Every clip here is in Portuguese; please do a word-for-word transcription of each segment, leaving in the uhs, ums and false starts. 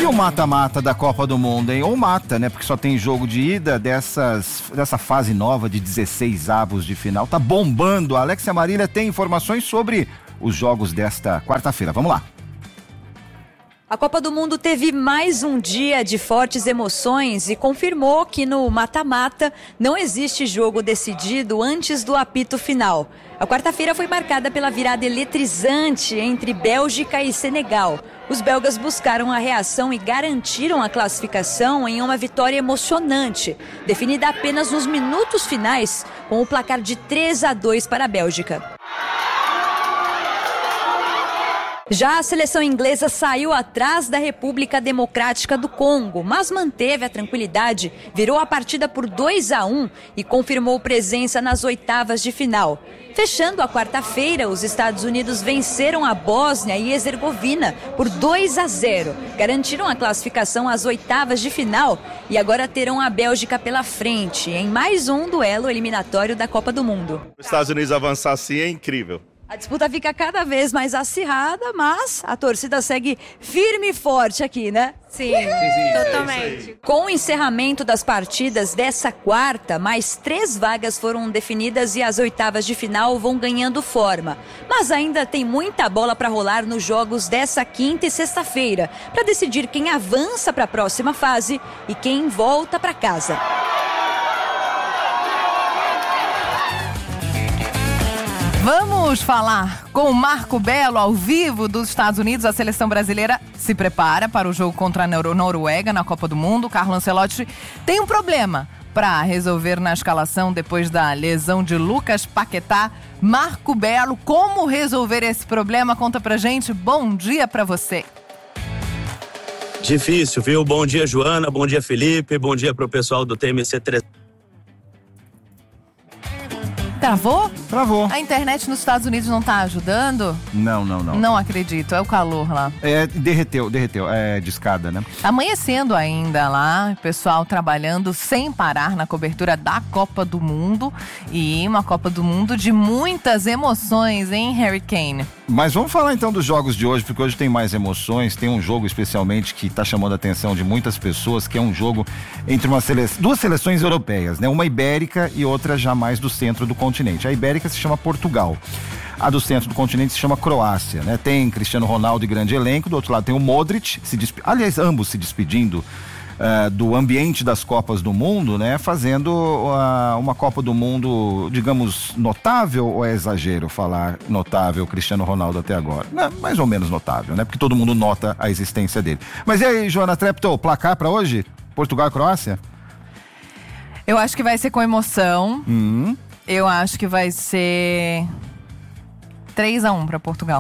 o mata-mata da Copa do Mundo, hein? Ou mata, né? Porque só tem jogo de ida dessas, dessa fase nova de dezesseis avos de final. Tá bombando. A Alexia Marília tem informações sobre os jogos desta quarta-feira. Vamos lá. A Copa do Mundo teve mais um dia de fortes emoções e confirmou que no mata-mata não existe jogo decidido antes do apito final. A quarta-feira foi marcada pela virada eletrizante entre Bélgica e Senegal. Os belgas buscaram a reação e garantiram a classificação em uma vitória emocionante, definida apenas nos minutos finais, com o placar de três a dois para a Bélgica. Já a seleção inglesa saiu atrás da República Democrática do Congo, mas manteve a tranquilidade, virou a partida por dois a um e confirmou presença nas oitavas de final. Fechando a quarta-feira, os Estados Unidos venceram a Bósnia e Herzegovina por dois a zero. Garantiram a classificação às oitavas de final e agora terão a Bélgica pela frente, em mais um duelo eliminatório da Copa do Mundo. Os Estados Unidos avançar assim é incrível. A disputa fica cada vez mais acirrada, mas a torcida segue firme e forte aqui, né? Sim, sim, sim, totalmente. Com o encerramento das partidas dessa quarta, mais três vagas foram definidas e as oitavas de final vão ganhando forma. Mas ainda tem muita bola para rolar nos jogos dessa quinta e sexta-feira, para decidir quem avança para a próxima fase e quem volta para casa. Vamos falar com o Marco Belo, ao vivo dos Estados Unidos. A seleção brasileira se prepara para o jogo contra a Noruega na Copa do Mundo. Carlo Ancelotti tem um problema para resolver na escalação depois da lesão de Lucas Paquetá. Marco Belo, como resolver esse problema? Conta pra gente. Bom dia pra você. Difícil, viu? Bom dia, Joana. Bom dia, Felipe. Bom dia pro pessoal do T M C três. Travou? Travou. A internet nos Estados Unidos não tá ajudando? Não, não, não. Não acredito, é o calor lá. É, derreteu, derreteu, é de escada, né? Amanhecendo ainda lá, o pessoal trabalhando sem parar na cobertura da Copa do Mundo. E uma Copa do Mundo de muitas emoções, hein, Harry Kane? Mas vamos falar então dos jogos de hoje, porque hoje tem mais emoções. Tem um jogo especialmente que está chamando a atenção de muitas pessoas, que é um jogo entre uma sele... duas seleções europeias, né? Uma ibérica e outra já mais do centro do continente. A ibérica se chama Portugal. A do centro do continente se chama Croácia, né? Tem Cristiano Ronaldo e grande elenco, do outro lado tem o Modric, se desp... aliás, ambos se despedindo Uh, do ambiente das Copas do Mundo, né? Fazendo uh, uma Copa do Mundo, digamos, notável, ou é exagero falar notável Cristiano Ronaldo até agora? Não, mais ou menos notável, né? Porque todo mundo nota a existência dele. Mas e aí, Joana Treptow, placar pra hoje? Portugal e Croácia? Eu acho que vai ser com emoção. Hum. Eu acho que vai ser três a um pra Portugal.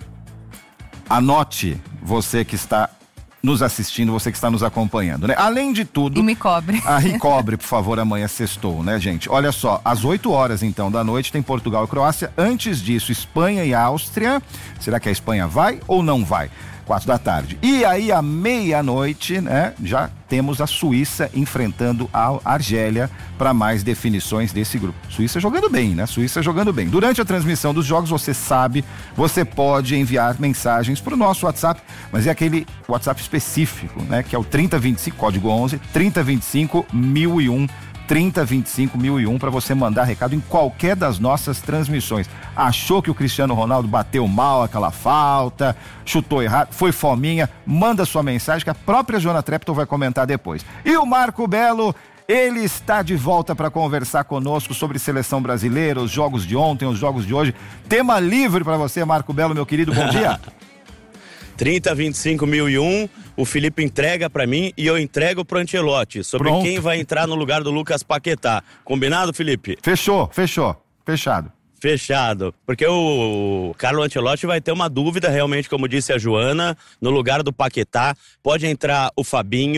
Anote, você que está nos assistindo, você que está nos acompanhando, né? Além de tudo... E me cobre. Ah, e cobre, por favor, amanhã sextou, né, gente? Olha só, às oito horas, então, da noite, tem Portugal e Croácia. Antes disso, Espanha e Áustria. Será que a Espanha vai ou não vai? Quatro da tarde. E aí, à meia-noite, né, já temos a Suíça enfrentando a Argélia para mais definições desse grupo. Suíça jogando bem, né? Suíça jogando bem. Durante a transmissão dos jogos, você sabe, você pode enviar mensagens para o nosso WhatsApp, mas é aquele WhatsApp específico, né? Que é o trinta vinte e cinco, código onze, trinta vinte e cinco mil e um. trinta vinte e cinco mil e um para você mandar recado em qualquer das nossas transmissões. Achou que o Cristiano Ronaldo bateu mal aquela falta, chutou errado, foi fominha, manda sua mensagem que a própria Joana Treptow vai comentar depois. E o Marco Belo, ele está de volta para conversar conosco sobre seleção brasileira, os jogos de ontem, os jogos de hoje. Tema livre para você, Marco Belo, meu querido, bom dia. trinta vinte e cinco mil e um, o Felipe entrega pra mim e eu entrego pro Ancelotti sobre Pronto. Quem vai entrar no lugar do Lucas Paquetá. Combinado, Felipe? Fechou, fechou, fechado. Fechado, porque o Carlo Ancelotti vai ter uma dúvida realmente, como disse a Joana, no lugar do Paquetá. Pode entrar o Fabinho,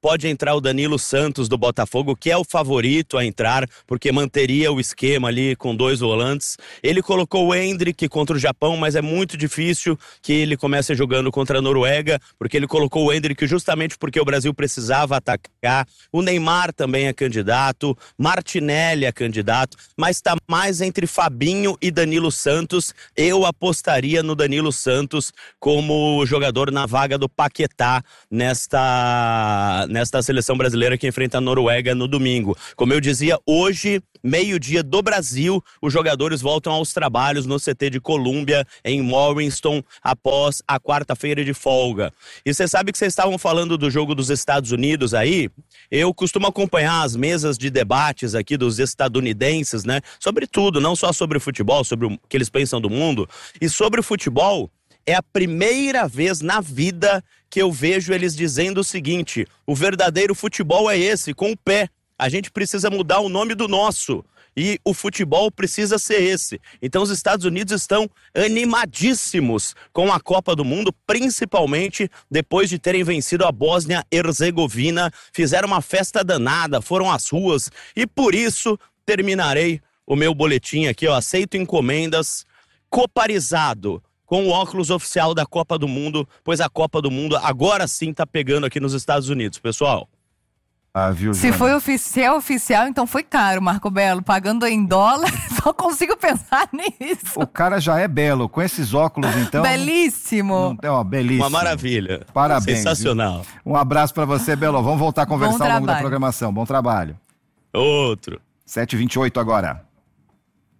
pode entrar o Danilo Santos do Botafogo, que é o favorito a entrar, porque manteria o esquema ali com dois volantes. Ele colocou o Endrick contra o Japão, mas é muito difícil que ele comece jogando contra a Noruega, porque ele colocou o Endrick justamente porque o Brasil precisava atacar. O Neymar também é candidato, Martinelli é candidato, mas está mais entre Fabinho e Danilo Santos. Eu apostaria no Danilo Santos como jogador na vaga do Paquetá nesta, nesta seleção brasileira que enfrenta a Noruega no domingo. Como eu dizia, hoje, meio-dia do Brasil, os jogadores voltam aos trabalhos no C T de Colômbia, em Morriston, após a quarta-feira de folga. E você sabe que vocês estavam falando do jogo dos Estados Unidos aí? Eu costumo acompanhar as mesas de debates aqui dos estadunidenses, né? Sobre tudo, não só sobre o futebol, sobre o que eles pensam do mundo. E sobre o futebol, é a primeira vez na vida que eu vejo eles dizendo o seguinte: o verdadeiro futebol é esse, com o pé. A gente precisa mudar o nome do nosso. E o futebol precisa ser esse. Então os Estados Unidos estão animadíssimos com a Copa do Mundo, principalmente depois de terem vencido a Bósnia-Herzegovina. Fizeram uma festa danada, foram às ruas. E por isso terminarei o meu boletim aqui. Eu aceito encomendas, coparizado com o óculos oficial da Copa do Mundo, pois a Copa do Mundo agora sim tá pegando aqui nos Estados Unidos, pessoal. Ah, viu, Se foi oficial, oficial, então foi caro, Marco Belo. Pagando em dólar, só consigo pensar nisso. O cara já é belo, com esses óculos, então... Belíssimo. Não, ó, belíssimo. Uma maravilha. Parabéns. Sensacional. Viu? Um abraço pra você, Belo. Vamos voltar a conversar Bom ao longo da trabalho. programação. Bom trabalho. Outro. sete e vinte e oito agora.